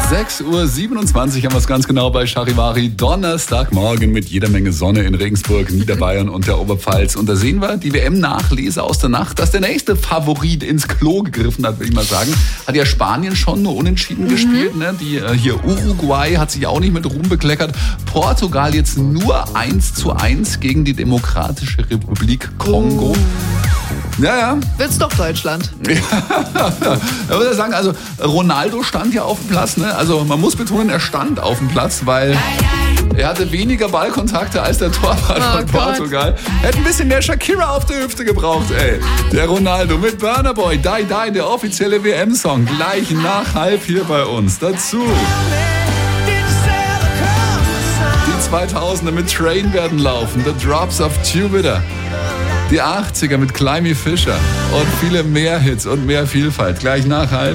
6:27 Uhr haben wir es ganz genau bei Charivari. Donnerstagmorgen mit jeder Menge Sonne in Regensburg, Niederbayern und der Oberpfalz. Und da sehen wir die WM-Nachlese aus der Nacht, dass der nächste Favorit ins Klo gegriffen hat, würde ich mal sagen. Hat ja Spanien schon nur unentschieden gespielt. Ne? Die hier Uruguay hat sich auch nicht mit Ruhm bekleckert. Portugal jetzt nur 1:1 gegen die Demokratische Republik Kongo. Ja. Wird's doch Deutschland. Ja, da würde ich sagen, also Ronaldo stand ja auf dem Platz, ne? Also man muss betonen, er stand auf dem Platz, weil er hatte weniger Ballkontakte als der Torwart von Portugal. Hätte ein bisschen mehr Shakira auf der Hüfte gebraucht, ey. Der Ronaldo mit Burna Boy, Die Die, der offizielle WM-Song, gleich nach 12:30 hier bei uns. Dazu die 2000er mit Train werden laufen, The Drops of Jupiter. Die 80er mit Climby Fisher und viele mehr Hits und mehr Vielfalt. Gleich nach 12:30.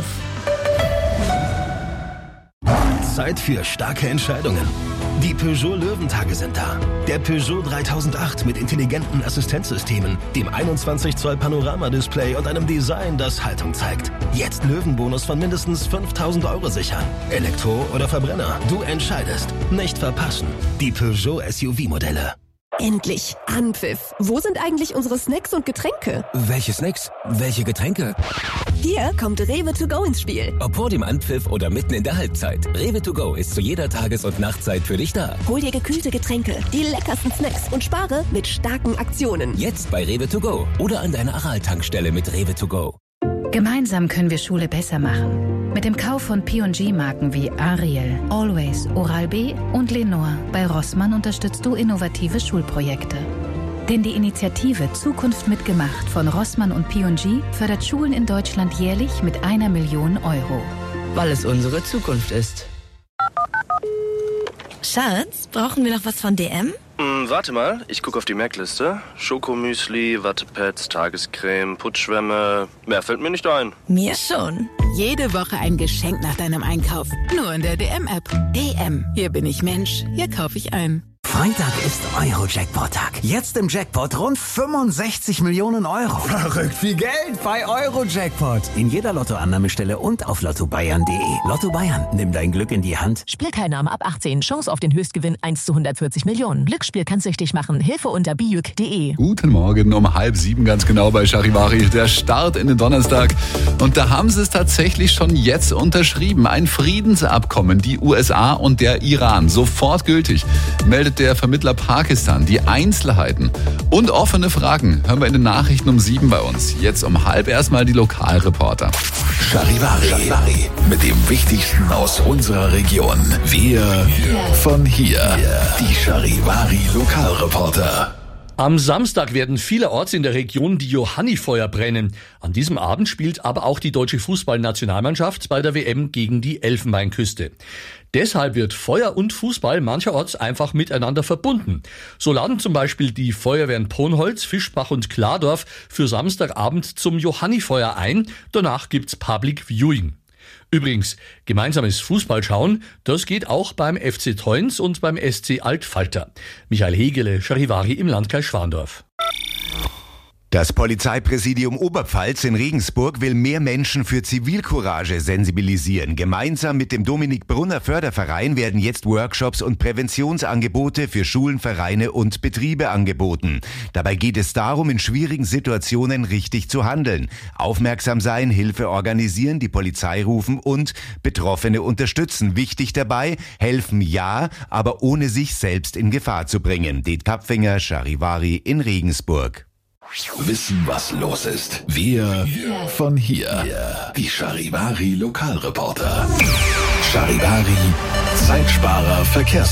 Zeit für starke Entscheidungen. Die Peugeot Löwentage sind da. Der Peugeot 3008 mit intelligenten Assistenzsystemen, dem 21 Zoll Panoramadisplay und einem Design, das Haltung zeigt. Jetzt Löwenbonus von mindestens 5.000 € sichern. Elektro oder Verbrenner, du entscheidest. Nicht verpassen. Die Peugeot SUV-Modelle. Endlich Anpfiff. Wo sind eigentlich unsere Snacks und Getränke? Welche Snacks? Welche Getränke? Hier kommt Rewe to go ins Spiel. Ob vor dem Anpfiff oder mitten in der Halbzeit. Rewe to go ist zu jeder Tages- und Nachtzeit für dich da. Hol dir gekühlte Getränke, die leckersten Snacks und spare mit starken Aktionen. Jetzt bei Rewe to go oder an deiner Aral-Tankstelle mit Rewe to go. Gemeinsam können wir Schule besser machen. Mit dem Kauf von P&G-Marken wie Ariel, Always, Oral-B und Lenore bei Rossmann unterstützt du innovative Schulprojekte. Denn die Initiative Zukunft mitgemacht von Rossmann und P&G fördert Schulen in Deutschland jährlich mit 1 Million €. Weil es unsere Zukunft ist. Schatz, brauchen wir noch was von DM? Warte mal, ich gucke auf die Merkliste. Schokomüsli, Wattepads, Tagescreme, Putzschwämme. Mehr fällt mir nicht ein. Mir schon. Jede Woche ein Geschenk nach deinem Einkauf. Nur in der DM-App. DM. Hier bin ich Mensch. Hier kaufe ich ein. Freitag ist Euro-Jackpot-Tag. Jetzt im Jackpot rund 65 Millionen €. Verrückt viel Geld bei Euro-Jackpot. In jeder Lottoannahmestelle und auf lottobayern.de. Lotto Bayern, nimm dein Glück in die Hand. Spielteilnahme ab 18. Chance auf den Höchstgewinn 1:140 Millionen. Glücksspiel kann süchtig machen. Hilfe unter bijuk.de. Guten Morgen um 6:30 ganz genau bei Charivari. Der Start in den Donnerstag. Und da haben sie es tatsächlich schon jetzt unterschrieben. Ein Friedensabkommen. Die USA und der Iran. Sofort gültig. Meldet der Vermittler Pakistan. Die Einzelheiten und offene Fragen hören wir in den Nachrichten um 7 bei uns. Jetzt um 6:30 erstmal die Lokalreporter. Charivari. Mit dem Wichtigsten aus unserer Region. Wir von hier. Die Charivari Lokalreporter. Am Samstag werden vielerorts in der Region die Johannifeuer brennen. An diesem Abend spielt aber auch die deutsche Fußballnationalmannschaft bei der WM gegen die Elfenbeinküste. Deshalb wird Feuer und Fußball mancherorts einfach miteinander verbunden. So laden zum Beispiel die Feuerwehren Ponholz, Fischbach und Klardorf für Samstagabend zum Johannifeuer ein. Danach gibt's Public Viewing. Übrigens, gemeinsames Fußballschauen, das geht auch beim FC Theunz und beim SC Altfalter. Michael Hegele, Charivari im Landkreis Schwandorf. Das Polizeipräsidium Oberpfalz in Regensburg will mehr Menschen für Zivilcourage sensibilisieren. Gemeinsam mit dem Dominik Brunner Förderverein werden jetzt Workshops und Präventionsangebote für Schulen, Vereine und Betriebe angeboten. Dabei geht es darum, in schwierigen Situationen richtig zu handeln. Aufmerksam sein, Hilfe organisieren, die Polizei rufen und Betroffene unterstützen. Wichtig dabei, helfen ja, aber ohne sich selbst in Gefahr zu bringen. Det Kapfinger, Charivari in Regensburg. Wissen, was los ist. Wir von hier. Die Charivari Lokalreporter. Charivari, Zeitsparer,